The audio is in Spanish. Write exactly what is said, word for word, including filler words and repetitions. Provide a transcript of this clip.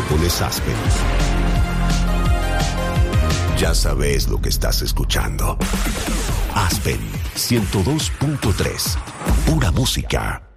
pones Aspen, ya sabes lo que estás escuchando. Aspen ciento dos punto tres. Pura música.